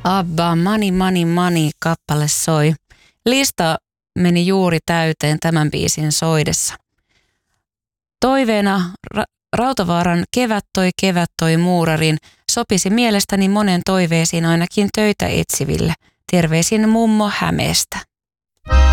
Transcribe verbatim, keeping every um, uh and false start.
Abba, Money, Money, Money kappale soi. Lista meni juuri täyteen tämän biisin soidessa. Toiveena Ra- Rautavaaran Kevät toi, kevät toi muurarin sopisi mielestäni monen toiveisiin ainakin töitä etsiville. Terveisin mummo Hämeestä.